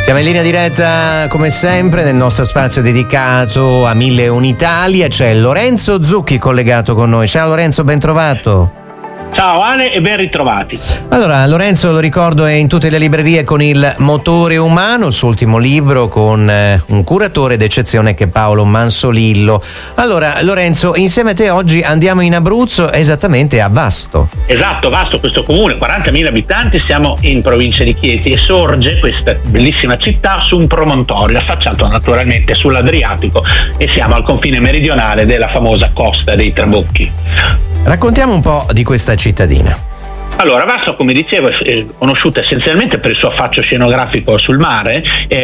Siamo in linea diretta come sempre nel nostro spazio dedicato a 1001 Italia. C'è Lorenzo Zucchi collegato con noi. Ciao Lorenzo, ben trovato. Ciao Ale e ben ritrovati. Allora, Lorenzo, lo ricordo, è in tutte le librerie con Il motore umano, il suo ultimo libro con un curatore d'eccezione che è Paolo Mansolillo. Allora, Lorenzo, insieme a te oggi andiamo in Abruzzo, esattamente a Vasto. Esatto, Vasto, questo comune, 40.000 abitanti, siamo in provincia di Chieti e sorge questa bellissima città su un promontorio affacciato naturalmente sull'Adriatico e siamo al confine meridionale della famosa Costa dei Trabocchi. Raccontiamo un po' di questa cittadina. Allora, Vasto, come dicevo, è conosciuta essenzialmente per il suo affaccio scenografico sul mare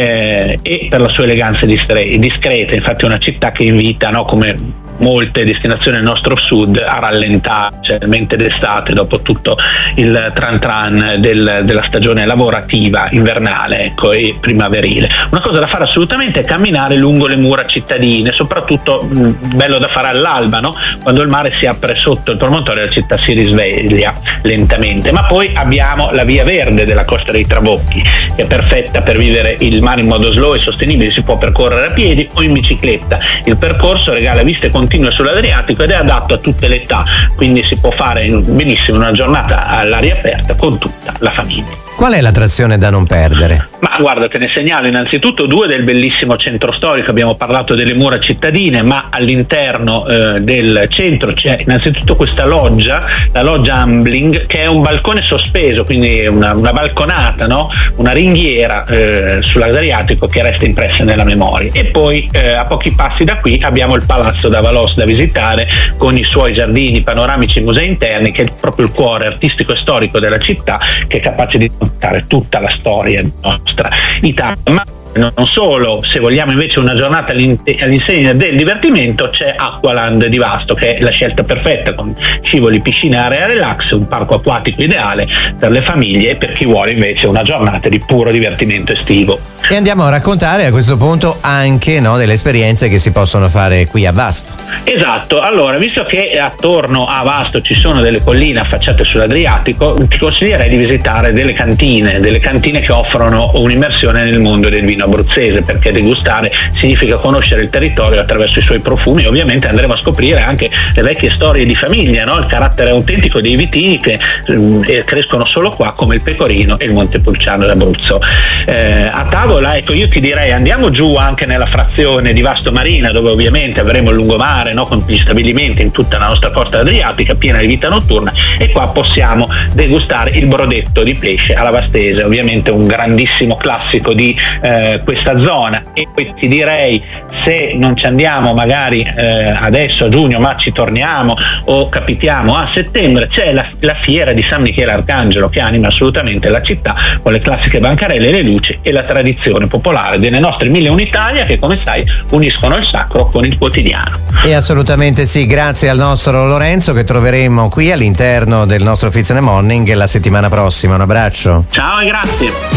e per la sua eleganza discreta. Infatti è una città che invita, no, come molte destinazioni del nostro sud, a rallentare, specialmente d'estate, dopo tutto il tran della stagione lavorativa invernale, ecco, e primaverile. Una cosa da fare assolutamente è camminare lungo le mura cittadine, soprattutto bello da fare all'alba, no? Quando il mare si apre sotto il promontorio, la città si risveglia lentamente. Ma poi abbiamo la via verde della Costa dei Trabocchi, che è perfetta per vivere il mare in modo slow e sostenibile. Si può percorrere a piedi o in bicicletta. Il percorso regala viste continue sull'Adriatico ed è adatto a tutte le età, quindi si può fare benissimo una giornata all'aria aperta con tutta la famiglia. Qual è l'attrazione da non perdere? Ma guarda, te ne segnalo innanzitutto due del bellissimo centro storico. Abbiamo parlato delle mura cittadine, ma all'interno del centro c'è innanzitutto questa loggia, la loggia Ambling, che è un balcone sospeso, quindi una balconata, no? Una ringhiera sull'Adriatico che resta impressa nella memoria. E poi a pochi passi da qui abbiamo il Palazzo d'Avalos da visitare, con i suoi giardini panoramici e musei interni, che è proprio il cuore artistico e storico della città, che è capace di raccontare tutta la storia nostra Italia. Ma non solo, se vogliamo invece una giornata all'insegna del divertimento, c'è Aqualand di Vasto, che è la scelta perfetta, con scivoli, piscine, area relax, un parco acquatico ideale per le famiglie e per chi vuole invece una giornata di puro divertimento estivo. E andiamo a raccontare a questo punto anche, no, delle esperienze che si possono fare qui a Vasto. Esatto, allora, visto che attorno a Vasto ci sono delle colline affacciate sull'Adriatico, ti consiglierei di visitare delle cantine che offrono un'immersione nel mondo del vino abruzzese, perché degustare significa conoscere il territorio attraverso i suoi profumi e ovviamente andremo a scoprire anche le vecchie storie di famiglia, no? Il carattere autentico dei vitini che crescono solo qua, come il pecorino e il Montepulciano d'Abruzzo. A tavola, ecco, io ti direi andiamo giù anche nella frazione di Vasto Marina, dove ovviamente avremo il lungomare, no? Con gli stabilimenti in tutta la nostra costa adriatica piena di vita notturna, e qua possiamo degustare il brodetto di pesce alla vastese, ovviamente un grandissimo classico di questa zona. E poi ti direi, se non ci andiamo magari adesso a giugno, ma ci torniamo o capitiamo a settembre, c'è la fiera di San Michele Arcangelo, che anima assolutamente la città con le classiche bancarelle, le luci e la tradizione popolare delle nostre 1001 Italia, che come sai uniscono il sacro con il quotidiano. E assolutamente sì, grazie al nostro Lorenzo, che troveremo qui all'interno del nostro Fizzone Morning la settimana prossima. Un abbraccio. Ciao e grazie.